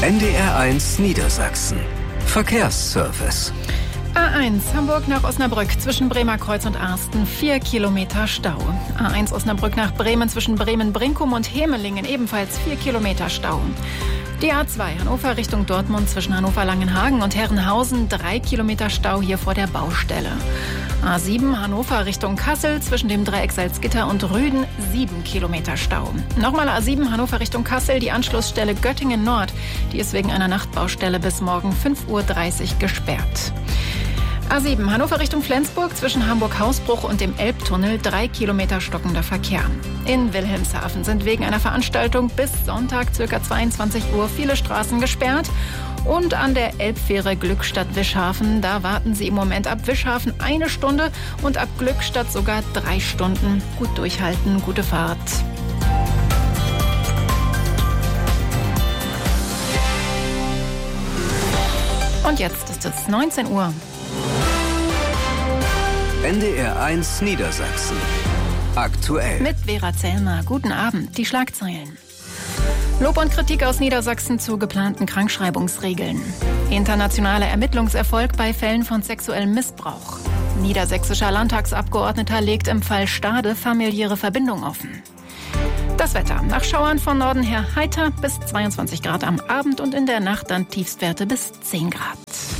NDR1 Niedersachsen. Verkehrsservice. A1 Hamburg nach Osnabrück zwischen Bremerkreuz und Arsten 4 Kilometer Stau. A1 Osnabrück nach Bremen zwischen Bremen-Brinkum und Hemelingen ebenfalls 4 Kilometer Stau. Die A2 Hannover Richtung Dortmund zwischen Hannover-Langenhagen und Herrenhausen 3 Kilometer Stau hier vor der Baustelle. A7 Hannover Richtung Kassel zwischen dem Dreieck Salzgitter und Rüden 7 Kilometer Stau. Nochmal A7 Hannover Richtung Kassel, die Anschlussstelle Göttingen Nord. Die ist wegen einer Nachtbaustelle bis morgen 5:30 Uhr gesperrt. A7 Hannover Richtung Flensburg zwischen Hamburg-Hausbruch und dem Elbtunnel 3 Kilometer stockender Verkehr. In Wilhelmshaven sind wegen einer Veranstaltung bis Sonntag ca. 22 Uhr viele Straßen gesperrt. Und an der Elbfähre Glückstadt-Wischhafen, da warten Sie im Moment ab Wischhafen 1 Stunde und ab Glückstadt sogar 3 Stunden. Gut durchhalten, gute Fahrt. Und jetzt ist es 19 Uhr. NDR1 Niedersachsen. Aktuell. Mit Vera Zellmer. Guten Abend. Die Schlagzeilen. Lob und Kritik aus Niedersachsen zu geplanten Krankschreibungsregeln. Internationaler Ermittlungserfolg bei Fällen von sexuellem Missbrauch. Niedersächsischer Landtagsabgeordneter legt im Fall Stade familiäre Verbindung offen. Das Wetter. Nach Schauern von Norden her heiter bis 22 Grad am Abend und in der Nacht dann Tiefstwerte bis 10 Grad.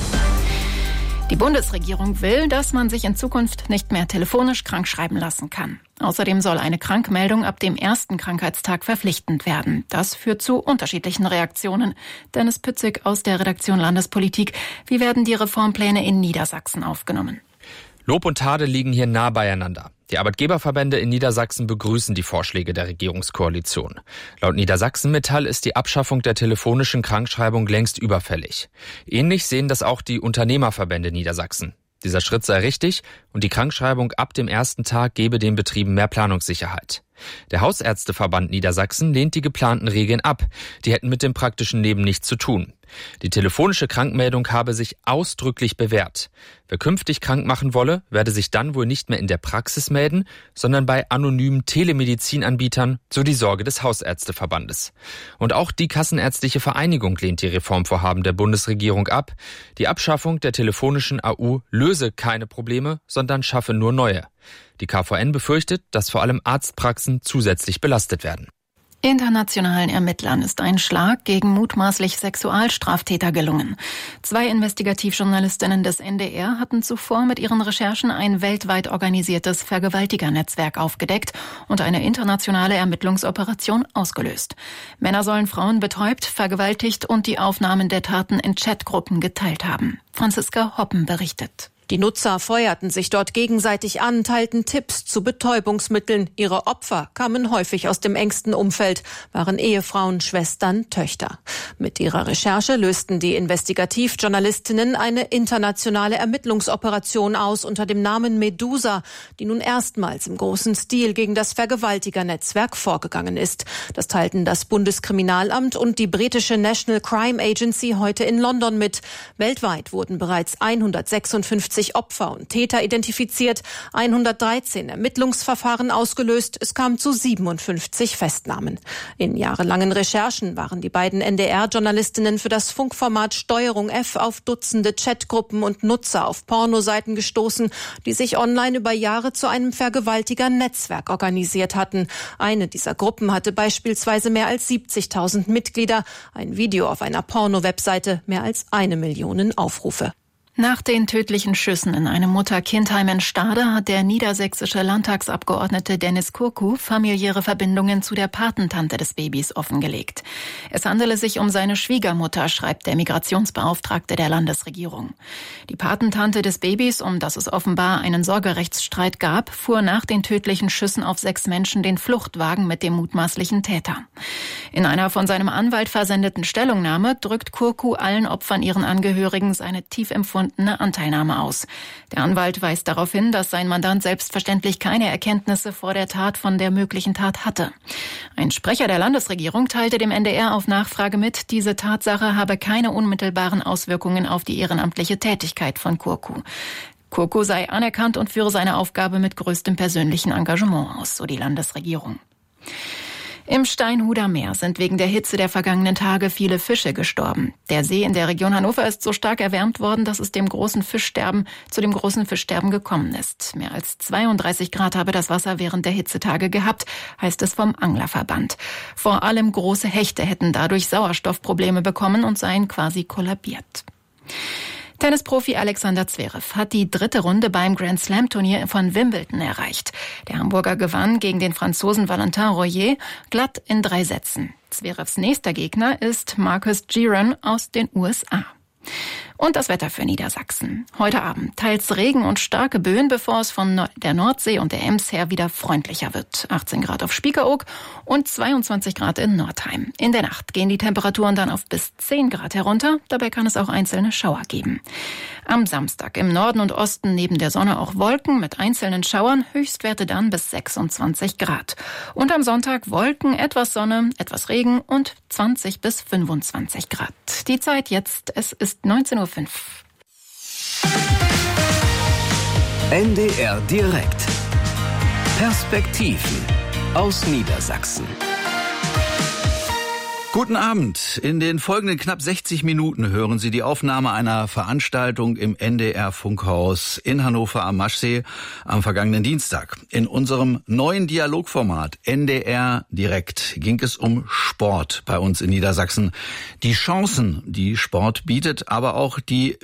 Die Bundesregierung will, dass man sich in Zukunft nicht mehr telefonisch krankschreiben lassen kann. Außerdem soll eine Krankmeldung ab dem ersten Krankheitstag verpflichtend werden. Das führt zu unterschiedlichen Reaktionen. Dennis Pützig aus der Redaktion Landespolitik. Wie werden die Reformpläne in Niedersachsen aufgenommen? Lob und Tadel liegen hier nah beieinander. Die Arbeitgeberverbände in Niedersachsen begrüßen die Vorschläge der Regierungskoalition. Laut Niedersachsen Metall ist die Abschaffung der telefonischen Krankschreibung längst überfällig. Ähnlich sehen das auch die Unternehmerverbände Niedersachsen. Dieser Schritt sei richtig und die Krankschreibung ab dem ersten Tag gebe den Betrieben mehr Planungssicherheit. Der Hausärzteverband Niedersachsen lehnt die geplanten Regeln ab. Die hätten mit dem praktischen Leben nichts zu tun. Die telefonische Krankmeldung habe sich ausdrücklich bewährt. Wer künftig krank machen wolle, werde sich dann wohl nicht mehr in der Praxis melden, sondern bei anonymen Telemedizinanbietern, so die Sorge des Hausärzteverbandes. Und auch die Kassenärztliche Vereinigung lehnt die Reformvorhaben der Bundesregierung ab. Die Abschaffung der telefonischen AU löse keine Probleme, sondern schaffe nur neue. Die KVN befürchtet, dass vor allem Arztpraxen zusätzlich belastet werden. Internationalen Ermittlern ist ein Schlag gegen mutmaßlich Sexualstraftäter gelungen. 2 Investigativjournalistinnen des NDR hatten zuvor mit ihren Recherchen ein weltweit organisiertes Vergewaltigernetzwerk aufgedeckt und eine internationale Ermittlungsoperation ausgelöst. Männer sollen Frauen betäubt, vergewaltigt und die Aufnahmen der Taten in Chatgruppen geteilt haben. Franziska Hoppen berichtet. Die Nutzer feuerten sich dort gegenseitig an, teilten Tipps zu Betäubungsmitteln. Ihre Opfer kamen häufig aus dem engsten Umfeld, waren Ehefrauen, Schwestern, Töchter. Mit ihrer Recherche lösten die Investigativjournalistinnen eine internationale Ermittlungsoperation aus unter dem Namen Medusa, die nun erstmals im großen Stil gegen das Vergewaltigernetzwerk vorgegangen ist. Das teilten das Bundeskriminalamt und die britische National Crime Agency heute in London mit. Weltweit wurden bereits 156 Opfer und Täter identifiziert, 113 Ermittlungsverfahren ausgelöst, es kam zu 57 Festnahmen. In jahrelangen Recherchen waren die beiden NDR-Journalistinnen für das Funkformat Steuerung F auf Dutzende Chatgruppen und Nutzer auf Pornoseiten gestoßen, die sich online über Jahre zu einem Vergewaltiger-Netzwerk organisiert hatten. Eine dieser Gruppen hatte beispielsweise mehr als 70.000 Mitglieder, ein Video auf einer Porno-Webseite mehr als 1 Million Aufrufe. Nach den tödlichen Schüssen in einem Mutter-Kind-Heim in Stade hat der niedersächsische Landtagsabgeordnete Dennis Kurku familiäre Verbindungen zu der Patentante des Babys offengelegt. Es handele sich um seine Schwiegermutter, schreibt der Migrationsbeauftragte der Landesregierung. Die Patentante des Babys, um das es offenbar einen Sorgerechtsstreit gab, fuhr nach den tödlichen Schüssen auf 6 Menschen den Fluchtwagen mit dem mutmaßlichen Täter. In einer von seinem Anwalt versendeten Stellungnahme drückt Kurku allen Opfern ihren Angehörigen seine tief empfundene Anteilnahme aus. Der Anwalt weist darauf hin, dass sein Mandant selbstverständlich keine Erkenntnisse vor der Tat von der möglichen Tat hatte. Ein Sprecher der Landesregierung teilte dem NDR auf Nachfrage mit, diese Tatsache habe keine unmittelbaren Auswirkungen auf die ehrenamtliche Tätigkeit von Kurku. Kurku sei anerkannt und führe seine Aufgabe mit größtem persönlichen Engagement aus, so die Landesregierung. Im Steinhuder Meer sind wegen der Hitze der vergangenen Tage viele Fische gestorben. Der See in der Region Hannover ist so stark erwärmt worden, dass es zu dem großen Fischsterben gekommen ist. Mehr als 32 Grad habe das Wasser während der Hitzetage gehabt, heißt es vom Anglerverband. Vor allem große Hechte hätten dadurch Sauerstoffprobleme bekommen und seien quasi kollabiert. Tennisprofi Alexander Zverev hat die 3. Runde beim Grand-Slam-Turnier von Wimbledon erreicht. Der Hamburger gewann gegen den Franzosen Valentin Royer glatt in 3 Sätzen. Zverevs nächster Gegner ist Marcus Giron aus den USA. Und das Wetter für Niedersachsen. Heute Abend teils Regen und starke Böen, bevor es von der Nordsee und der Ems her wieder freundlicher wird. 18 Grad auf Spiekeroog und 22 Grad in Nordheim. In der Nacht gehen die Temperaturen dann auf bis 10 Grad herunter. Dabei kann es auch einzelne Schauer geben. Am Samstag im Norden und Osten neben der Sonne auch Wolken mit einzelnen Schauern. Höchstwerte dann bis 26 Grad. Und am Sonntag Wolken, etwas Sonne, etwas Regen und 20 bis 25 Grad. Die Zeit jetzt, es ist 19:05 Uhr. NDR direkt. Perspektiven aus Niedersachsen. Guten Abend. In den folgenden knapp 60 Minuten hören Sie die Aufnahme einer Veranstaltung im NDR-Funkhaus in Hannover am Maschsee am vergangenen Dienstag. In unserem neuen Dialogformat NDR direkt ging es um Sport bei uns in Niedersachsen. Die Chancen, die Sport bietet, aber auch die